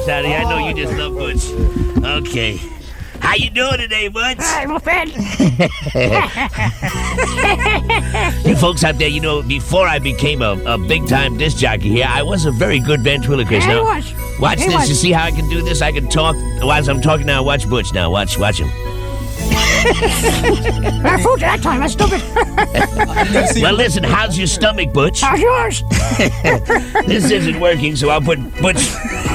Butch out of here. I know you just love Butch. Okay. How you doing today, Butch? I'm a fan. You folks out there, before I became a big-time disc jockey here, I was a very good ventriloquist. Yeah, Now, he was. watch He this. was. You see how I can do this? I can talk. While I'm talking now, watch Butch now. Watch him. I fooled you that time. I stupid. Well, listen, how's your stomach, Butch? How's yours? This isn't working, so I'll put Butch